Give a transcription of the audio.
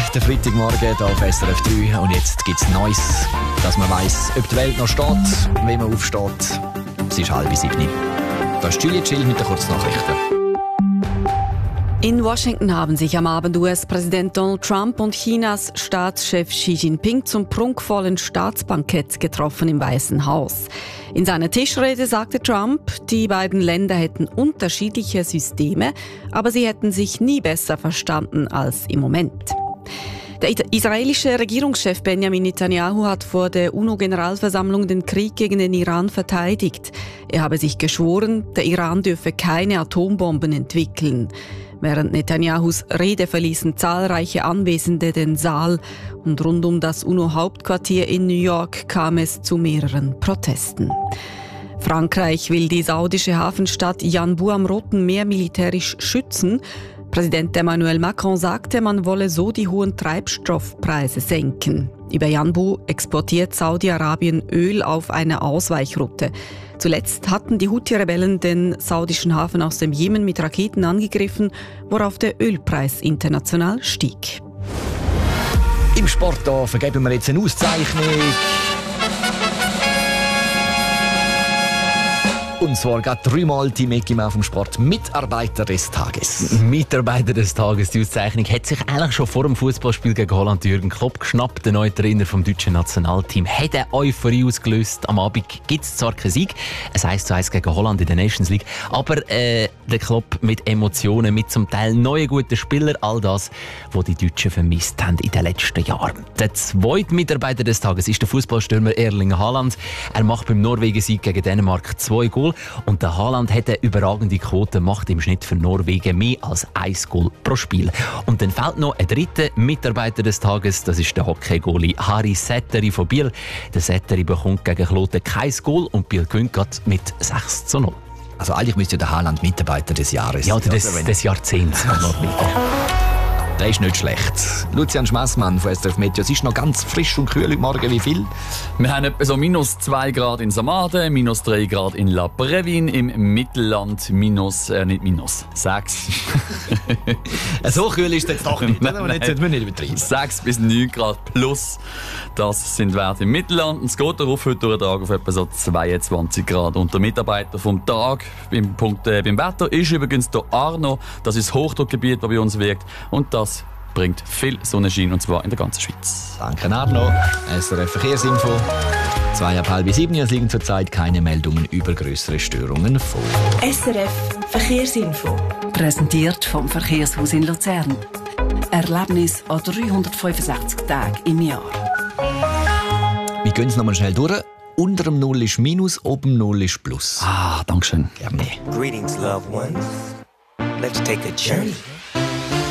der Freitagmorgen hier auf SRF 3. Und jetzt gibt es Neues, dass man weiss, ob die Welt noch steht, wenn man aufsteht. Es ist 6:30. Da ist Julia Chill mit den Kurznachrichten. In Washington haben sich am Abend US-Präsident Donald Trump und Chinas Staatschef Xi Jinping zum prunkvollen Staatsbankett getroffen im Weißen Haus. In seiner Tischrede sagte Trump, die beiden Länder hätten unterschiedliche Systeme, aber sie hätten sich nie besser verstanden als im Moment. Der israelische Regierungschef Benjamin Netanyahu hat vor der UNO-Generalversammlung den Krieg gegen den Iran verteidigt. Er habe sich geschworen, der Iran dürfe keine Atombomben entwickeln. Während Netanyahus Rede verließen zahlreiche Anwesende den Saal und rund um das UNO-Hauptquartier in New York kam es zu mehreren Protesten. Frankreich will die saudische Hafenstadt Yanbu am Roten Meer militärisch schützen. Präsident Emmanuel Macron sagte, man wolle so die hohen Treibstoffpreise senken. Über Yanbu exportiert Saudi-Arabien Öl auf einer Ausweichroute. Zuletzt hatten die Houthi-Rebellen den saudischen Hafen aus dem Jemen mit Raketen angegriffen, worauf der Ölpreis international stieg. Im Sport da vergeben wir jetzt eine Auszeichnung. Und zwar gerade 3-mal die Mickey Mouse vom Sport Mitarbeiter des Tages. Mitarbeiter des Tages, die Auszeichnung hat sich eigentlich schon vor dem Fußballspiel gegen Holland Jürgen Klopp geschnappt. Der neue Trainer vom deutschen Nationalteam hat eine Euphorie ausgelöst. Am Abend gibt es zwar keinen Sieg, es 1:1 gegen Holland in der Nations League, aber der Klopp mit Emotionen, mit zum Teil neuen guten Spielern, all das, was die Deutschen vermisst haben in den letzten Jahren. Der zweite Mitarbeiter des Tages ist der Fußballstürmer Erling Haaland. Er macht beim Norwegen-Sieg gegen Dänemark 2 Goal. Und der Haaland hat eine überragende Quote, macht im Schnitt für Norwegen mehr als 1 Goal pro Spiel. Und dann fehlt noch ein dritter Mitarbeiter des Tages, das ist der Hockey-Goalie Harry Sätteri von Biel. Der Sätteri bekommt gegen Kloten kein Goal und Biel gewinnt mit 6:0. Also eigentlich müsste der Haaland Mitarbeiter des Jahres sein. Ja, oder des Jahrzehnts. Der ist nicht schlecht. Lucian Schmassmann von SRF Meteo. Es ist noch ganz frisch und kühl heute Morgen. Wie viel? Wir haben etwa so -2 Grad in Samaden, -3 Grad in La Brevine, im Mittelland -6. So kühl ist es jetzt doch nicht. Jetzt sollten wir nicht übertreiben. 6 bis 9 Grad plus. Das sind Werte im Mittelland. Und es geht darauf heute durch den Tag auf etwa so 22 Grad. Und der Mitarbeiter vom Tag beim Wetter ist übrigens der Arno. Das ist das Hochdruckgebiet, das bei uns wirkt. Und das bringt viel Sonnenschein, und zwar in der ganzen Schweiz. Danke, Arno. SRF Verkehrsinfo. 6:30. Es liegen zurzeit keine Meldungen über grössere Störungen vor. SRF Verkehrsinfo. Präsentiert vom Verkehrshaus in Luzern. Erlebnis an 365 Tagen im Jahr. Wir gehen es nochmal schnell durch. Unter dem Null ist Minus, oben Null ist Plus. Dankeschön. Gerne. Greetings, loved ones. Let's take a journey